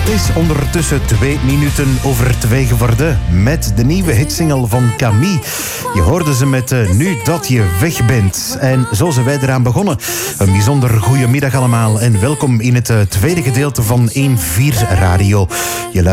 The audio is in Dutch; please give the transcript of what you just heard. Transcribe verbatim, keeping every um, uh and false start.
Het is ondertussen twee minuten over twee geworden met de nieuwe hitsingle van Camille. Je hoorde ze met uh, Nu dat je weg bent. En zo zijn wij eraan begonnen. Een bijzonder goedemiddag allemaal en welkom in het uh, tweede gedeelte van één vier Radio. Je